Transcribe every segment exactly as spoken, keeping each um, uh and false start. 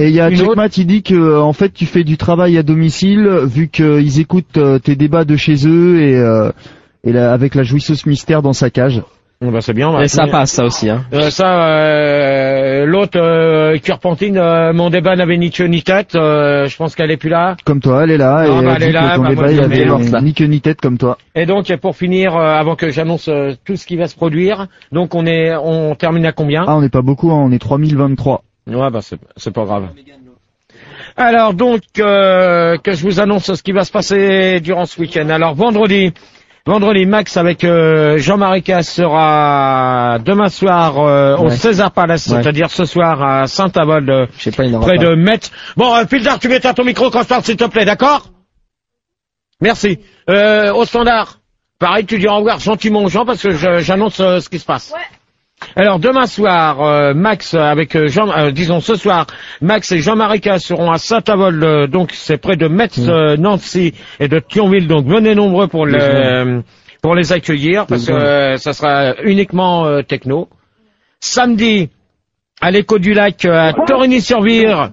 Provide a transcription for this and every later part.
Et il y a Une Checkmat, il dit que en fait tu fais du travail à domicile vu qu'ils écoutent euh, tes débats de chez eux et, euh, et la, avec la jouisseuse mystère dans sa cage. Bah c'est bien. Et ça passe, ça aussi. Hein. Euh, ça, euh, l'autre euh, qui repentine, euh, mon débat n'avait ni queue ni tête. Euh, je pense qu'elle est plus là. Comme toi, elle est là. Non, et bah, elle elle est dit que là, ton bah, débat moi, il je avait mets- ni queue ni tête comme toi. Et donc pour finir, euh, avant que j'annonce euh, tout ce qui va se produire, donc on est, on termine à combien? Ah, on n'est pas beaucoup, hein, on est trois mille vingt-trois. Ouais, bah c'est, c'est pas grave. Alors donc euh, que je vous annonce ce qui va se passer durant ce week-end. Alors vendredi. Vendredi, Max avec euh, Jean-Marie Casse sera demain soir euh, au Ouais. César Palace, Ouais. c'est-à-dire ce soir à Saint-Avold, euh, Je sais pas, il n'aura près pas. de Metz. Bon, euh, Pildar, tu m'éteins ton micro quand je parle, s'il te plaît, d'accord? Merci. Euh, au standard, pareil, tu dis au revoir gentiment aux gens parce que je- j'annonce euh, ce qui se passe. Ouais. Alors demain soir, euh, Max avec euh, Jean, euh, disons ce soir, Max et Jean-Marie Casse seront à Saint-Avold, euh, donc c'est près de Metz, Mmh. euh, Nancy et de Thionville, donc venez nombreux pour le, euh, pour les accueillir parce que euh, ça sera uniquement euh, techno. Samedi, à l'écho du lac euh, à Torigny-sur-Vire.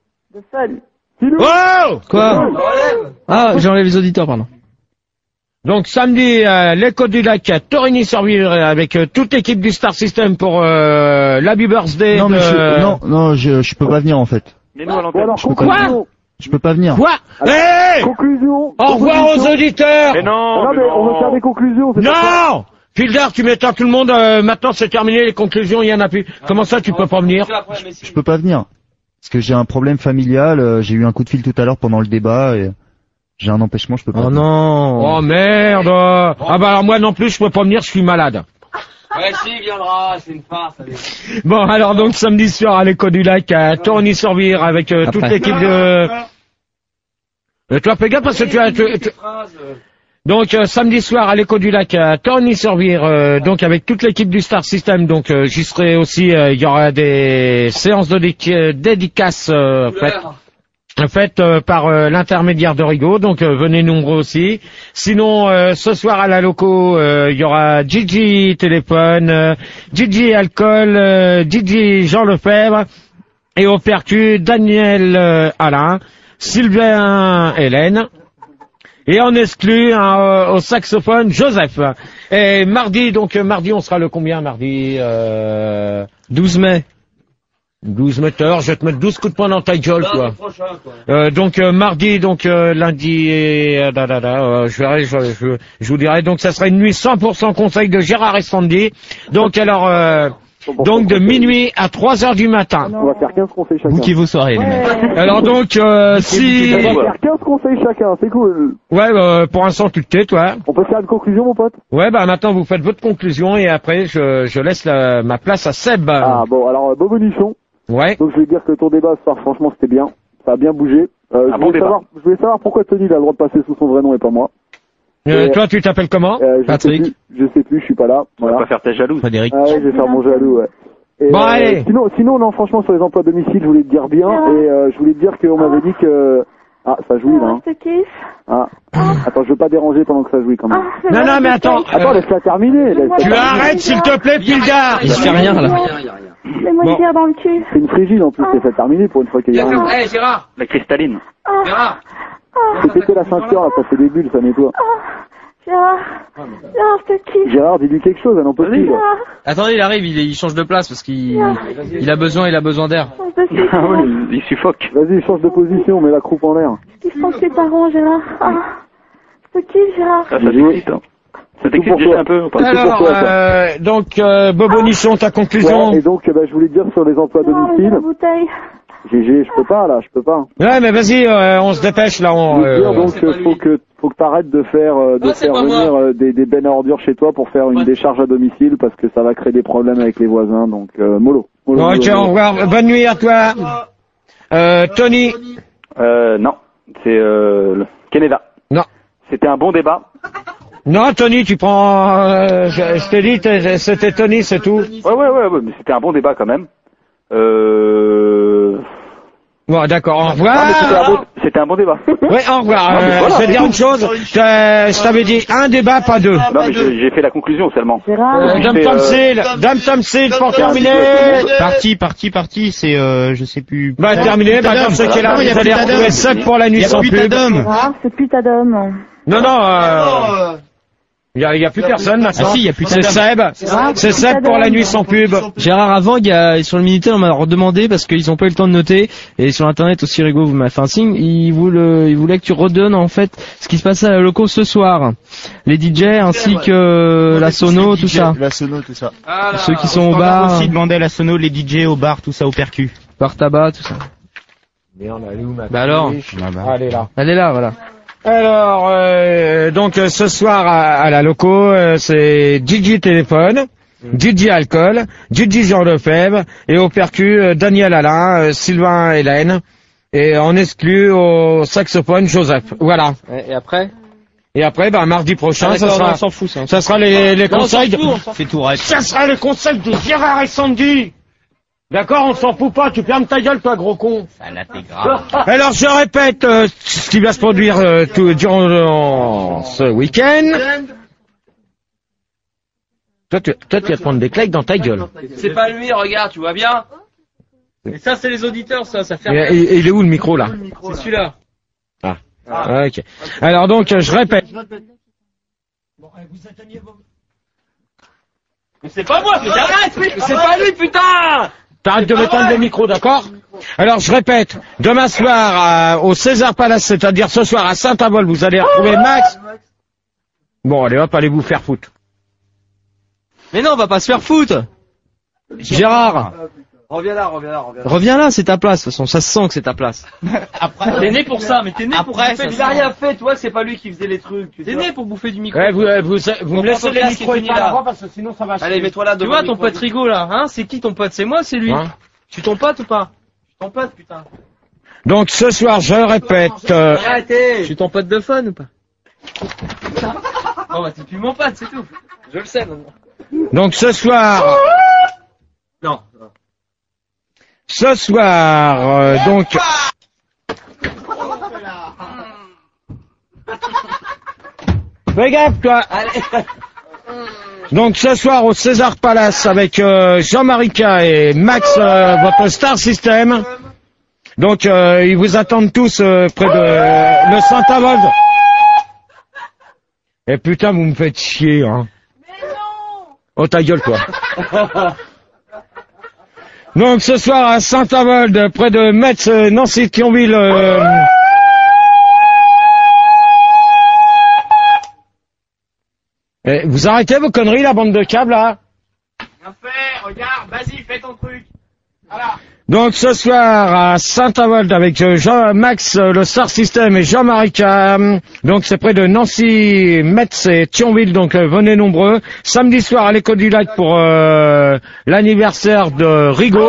Oh! Quoi? Ah, j'enlève les auditeurs, pardon. Donc samedi, à l'écho du lac à Torigny-sur-Vire avec euh, toute l'équipe du Star System pour euh, l'Happy Birthday. Non, mais de- je, non, non, je, je peux pas venir en fait. Mets-nous à l'antenne. Je peux pas Quoi? venir. Je peux pas venir. Quoi? Hey! Conclusion. Au revoir aux auditeurs! Mais non, Non, mais mais non. on veut faire des conclusions. c'est pas ça. Non! Fildar, tu m'éteins tout le monde, euh, maintenant c'est terminé, les conclusions, il y en a plus. Comment ça, tu peux pas venir? Je peux pas venir. Parce que j'ai un problème familial, euh, j'ai eu un coup de fil tout à l'heure pendant le débat et j'ai un empêchement, je peux pas Oh venir. non. Oh merde! Ah bah alors moi non plus, je peux pas venir, je suis malade. Ouais, si, il viendra, c'est une farce, allez. Bon, alors donc samedi soir à l'écho du lac à Torigny-sur-Vire avec euh, toute Après. l'équipe de... Euh, toi, fais gaffe parce que tu as... tu- tu- Donc euh, samedi soir à l'écho du lac à Torigny-sur-Vire, euh, donc avec toute l'équipe du Star System, donc euh, j'y serai aussi, euh, il y aura des séances de dé- dédicaces euh, faites, faites euh, par euh, l'intermédiaire de Rigaud, donc euh, venez nombreux aussi. Sinon euh, ce soir à la loco, euh, il y aura Gigi Téléphone, euh, Gigi Alcool, euh, Gigi Jean Lefebvre, et au percu Daniel euh, Alain, Sylvain Hélène. Et on exclut hein, euh, au saxophone Joseph. Et mardi, donc euh, mardi, on sera le combien mardi euh, douze mai. douze metteurs, je vais te mettre douze coups de poing dans ta gueule, Là, quoi. le prochain, quoi. Euh, donc euh, mardi, donc euh, lundi, et, euh, da, da, da, euh, je, verrai, je, je, je vous dirai. Donc ça sera une nuit cent pour cent conseil de Gérard et Sandy. Donc alors, euh, donc de minuit à trois heures du matin. On va faire quinze conseils chacun. Bouquez vos soirées, les mecs. Alors donc, euh, si... On va faire quinze conseils chacun, c'est cool. Ouais, euh, pour l'instant, tu te tais, toi. On peut faire une conclusion, mon pote? Ouais, bah maintenant, vous faites votre conclusion et après, je, je laisse la- ma place à Seb. Ah, bon, alors, Bobo Nichon. Ouais. Donc, je vais dire que ton débat ce soir, franchement, c'était bien. Ça a bien bougé. Euh, Un je, bon voulais débat. savoir, je voulais savoir pourquoi Tony il a le droit de passer sous son vrai nom et pas moi. Euh, Et- toi, tu t'appelles comment? Euh, je Patrick. sais plus, je sais plus, je suis pas là. On va Voilà. pas faire ta jalouse. Frédéric. Ah ouais, je vais faire mon jaloux, ouais. Et, Bon, euh, allez. Sinon, sinon, non, franchement, sur les emplois à domicile, je voulais te dire bien, et euh, je voulais te dire qu'on m'avait dit que... Ah, ça jouit, là. Hein. Je te kiffe. Ah. Attends, je veux pas déranger pendant que ça jouit, quand même. Ah, c'est Non, vrai, non, mais je attends. t'aime. Attends, euh, laisse-la terminer. laisse-la tu terminer. arrêtes, s'il te plaît, Pildar. Il se fait rien, là. Fais-moi Bon. une bière dans le cul. C'est une frigide, en plus, laisse-la terminer pour une fois qu'il y a rien. Eh, Gérard, La cristalline. Ah, Gérard. ah, C'est péter la ceinture, là, ça fait des bulles, ça nettoie. ah. Gérard, Gérard, je te kiffe. Gérard, dis-lui quelque chose, elle n'en peut plus, là. Gérard, Attendez, il arrive, il, il change de place parce qu'il il a besoin, il a besoin d'air. je te kiffe. Ah oui, il, il suffoque. Vas-y, change de position, mets la croupe en l'air. Je kiffe ton pétaron, Gérard. Ah, je te kiffe, Gérard. Ça, ça t'excite, hein. Ça tout pour t'excite déjà toi. un peu ou pas? tout pour Alors, toi, ça. euh, donc, euh, Bobo Nichon, ta conclusion? Ouais, et donc, bah, je voulais te dire sur les emplois à Gérard, une domicile. bouteille. G G, je peux pas, là, je peux pas. Ouais, mais vas-y, euh, on se dépêche, là. Je On, veux te dire, euh, donc, c'est pas faut lui. que, faut que t'arrêtes de faire, euh, de Non, c'est faire pas venir moi. euh, des, des bennes à ordures chez toi pour faire une Ouais. décharge à domicile parce que ça va créer des problèmes avec les voisins, donc, euh, mollo. mollo, Bon, mollo, ok, au mollo. revoir. Bonne nuit à toi. Euh, Tony. Euh, non. C'est, euh, le Canada. Non. C'était un bon débat. Non, Tony, tu prends... euh, je je t'ai dit, t'es- c'était Tony, c'est tout. Ouais, ouais, ouais, ouais, mais c'était un bon débat quand même. Euh... Bon, d'accord, au Non, mais c'était un revoir. bon, C'était un bon débat. Ouais, au revoir. Non, mais Euh, voilà, je vais c'est dire tout. une chose. Je je t'avais dit un débat, pas deux. Non, mais j'ai j'ai fait la conclusion seulement. Gérard, Euh, J'ai Dame fait, euh, Tomsil, Dame Tomsil pour terminer. Parti, parti, parti, c'est euh, je sais plus. Bah terminé, bah dans ce cas-là, Non, y a vous allez plus retrouver d'Adam. Seb pour la nuit Y a sans plus pub. d'Adam. Gérard, c'est putain d'homme. Non, non, euh, il y a, y a plus personne maintenant. Ah si, y a plus C'est Seb, Gérard, c'est Seb pour la nuit sans pub. Gérard, avant, il y a, sur le Minitel, on m'a redemandé, parce qu'ils ont pas eu le temps de noter, et sur Internet aussi, Rigo, vous m'avez fait un signe, il voulait, il voulait que tu redonnes, en fait, ce qui se passait à la loco ce soir. Les D J, ainsi que la sono, tout ça. La sono, tout ça. Ceux qui sont au On bar, aussi demandé à la sono, les D J au bar, tout ça au percu. bar tabac, tout ça. Merde, elle est où, ma Bah alors fiche Ah bah. Elle est là. Elle est là, voilà. Alors, euh, donc euh, ce soir à, à la loco, euh, c'est Gigi Téléphone, Gigi Alcool, Gigi Jean Lefebvre, et au percu, euh, Daniel Alain, euh, Sylvain Hélène, et on exclut au saxophone Joseph. Voilà. Et après? Et après, bah, mardi prochain, Ah, ça d'accord, non, sera, on s'en fout, ça. ça sera les, les Non, on s'en conseils. de- fout, on s'en fout. C'est tout, reste. Ça sera les conseils de Gérard et Sandy. D'accord, on s'en fout pas, tu fermes ta gueule, toi, gros con. Alors, je répète euh, ce qui va se produire euh, tout, durant euh, ce week-end. Toi, tu, toi, tu vas te prendre des claques dans ta gueule. C'est pas lui, regarde, tu vois bien. Et ça, c'est les auditeurs, ça, ça fait Et, et- il est où le micro, là? C'est celui-là. Ah. Ah, ok. Alors, donc, euh, je répète. Mais c'est pas moi, mais j'arrête, mais c'est pas lui, putain. T'arrêtes de m'éteindre le micro, d'accord? Alors, je répète. Demain soir, euh, au César Palace, c'est-à-dire ce soir à Saint-Avold, vous allez retrouver Max. Bon, allez hop, allez vous faire foutre. Mais non, on va pas se faire foutre. Gérard, Reviens là, reviens là, reviens là. reviens là, c'est ta place, de toute façon, ça se sent que c'est ta place. T'es né pour ça, mais t'es né pour Après, bouffer ça du... sent. Il a rien fait, toi, c'est pas lui qui faisait les trucs. T'es né pour bouffer du micro. Ouais, vous, euh, vous, vous me laissez ton les casque micros est et fini, pas là. l'avant parce que sinon ça va Allez, chier. mets-toi là Tu devant vois le ton micro. pote Rigo, là, hein? C'est qui ton pote? C'est moi, c'est lui? Hein? Je suis ton pote ou pas? Je suis ton pote, putain. Donc ce soir, je répète, euh, Je Arrêtez. suis ton pote de fun ou pas? Bon, bah, t'es plus mon pote, c'est tout. Je le sais, maintenant. donc ce soir, Non. ce soir, euh, donc, fais gaffe, toi. Donc ce soir au César Palace avec euh, Jean-Marie K et Max, euh, votre Star System. Donc euh, ils vous attendent tous euh, près de euh, le Saint-Avold. Et putain, vous me faites chier, hein. Oh ta gueule, toi. Donc ce soir à Saint-Avold, près de Metz, euh, Nancy, Thionville. Euh, eh, vous arrêtez vos conneries, la bande de câbles, là? Bien fait, regarde, vas-y, fais ton truc. Voilà. Donc ce soir à Saint-Avold avec euh, Jean Max, euh, le Star System et Jean-Marie Cam. Donc c'est près de Nancy, Metz et Thionville, donc euh, venez nombreux. Samedi soir à l'École du Lac pour euh, l'anniversaire de Rigaud.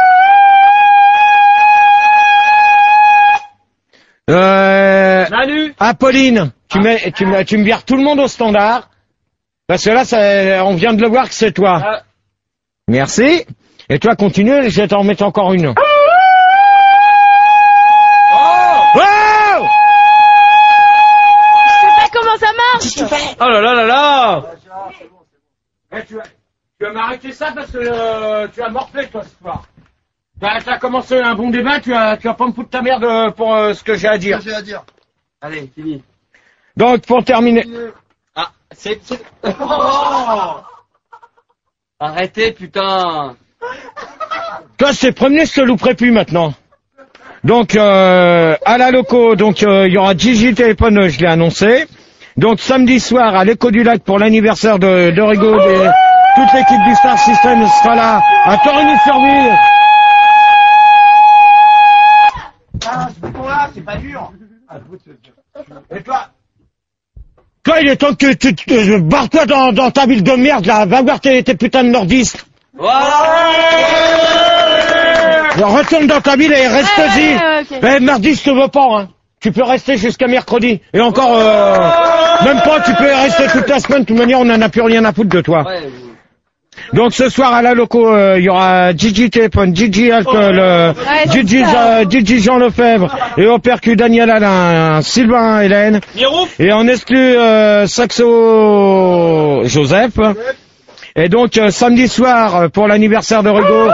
Euh, Manu. Apolline, tu, mets, tu, mets- tu me vires tout le monde au standard. Parce que là, ça, on vient de le voir que c'est toi. Ah. Merci. Et toi, continue, je vais t'en remettre encore une. Oh. Wow! Je sais pas comment ça marche. Oh là là là là! Eh, tu vas, tu vas m'arrêter ça parce que euh, tu as morflé, toi, ce soir. T'as, t'as commencé un bon débat, tu vas, tu vas pas me foutre ta merde euh, pour euh, ce que j'ai à dire. Allez, fini. Donc, pour terminer. Ah, c'est... c'est- Oh. Arrêtez, putain. Toi, c'est premier, je te louperai plus maintenant. Donc, euh, à la loco, donc euh, il y aura Gigi Téléphone, je l'ai annoncé. Donc, samedi soir, à l'Écho du Lac pour l'anniversaire de, de Rigaud, et toute l'équipe du Star System sera là, à Torigny-sur-Ville. Ah, ce bouton-là, c'est pas dur. Et toi, toi, il est temps que tu te barre-toi dans, dans ta ville de merde, là. Va voir tes, tes putains de nordistes. Voilà. Alors, retourne dans ta ville et reste-y. Ouais, ouais, ouais, ok. Eh, mardi, je te veux pas, hein. Tu peux rester jusqu'à mercredi. Et encore, euh, même pas, tu peux rester toute la semaine. De toute manière, on en a plus rien à foutre de toi. Ouais, vous- Donc ce soir à la loco, euh, il y aura Gigi Téléphone, Gigi Alcool, euh, Ouais, Gigi, euh, Gigi Jean Lefebvre et au percu Daniel Alain, Sylvain Hélène. Et on exclut euh, Saxo Joseph. Et donc euh, samedi soir euh, pour l'anniversaire de Rugo.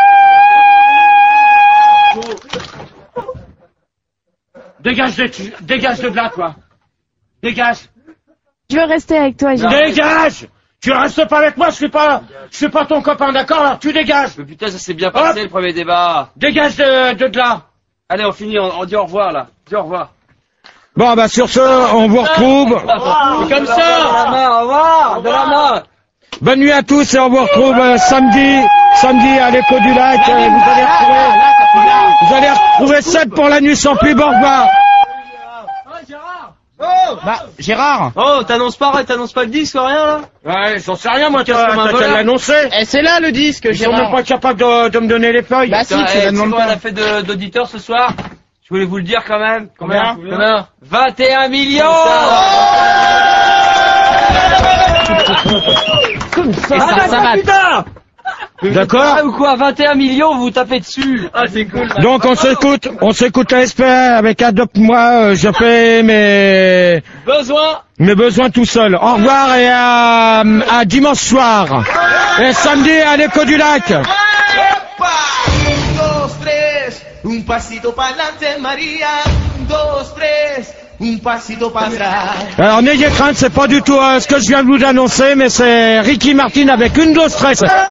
Dégage de, dégage de là, toi. Dégage. Je veux rester avec toi, Jean. Dégage. Tu restes pas avec moi, je suis pas, je suis pas ton copain, d'accord? Alors tu dégages. Mais putain, ça s'est bien passé, Hop. le premier débat. Dégage de, de, de là. Allez, on finit, on, on dit au revoir, là. Dis au revoir. Bon, bah sur ce, on vous retrouve. C'est comme ça. De la main, au revoir. De la main. Bonne nuit à tous et on vous retrouve euh, samedi, samedi à l'écho du lac. Euh, vous allez retrouver, vous allez retrouver Seb pour la nuit sans pub. Au revoir. Bah, Gérard. Oh, t'annonces pas, t'annonces pas le disque, rien là? Ouais, j'en sais rien, moi, Qu'est-ce t'as qu'on m'a t'as volé qu'à l'annoncer. Eh, c'est là le disque, Ils sont même Gérard. pas capables de, de me donner les feuilles. Bah si, Putain, tu eh, la tu sais demandes quoi on pas. a fait de- d'auditeurs ce soir? Je voulais vous le dire quand même. Combien Combien? vingt et un millions. Comme ça, Et ça, ça va. Putain. D'accord. Ah, ou quoi? vingt et un millions, vous vous tapez dessus. Ah, c'est cool. Donc on s'écoute, on s'écoute la S P A avec Adopte-moi. euh, Je fais mes Besoin. mes besoins tout seul. Au revoir et à, à dimanche soir. Et samedi à l'écho du lac. Un pasito pa'lante, Maria. Un, dos, tres. Un pasito para atrás. Alors n'ayez crainte, c'est pas du tout euh, ce que je viens de vous annoncer, mais c'est Ricky Martin avec une dose stress.